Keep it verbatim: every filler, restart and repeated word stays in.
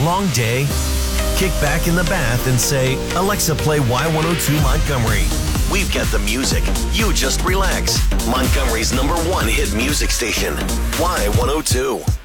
Long day? Kick back in the bath and say, Alexa, play Y one oh two Montgomery. We've got the music. You just relax. Montgomery's number one hit music station, Y one oh two.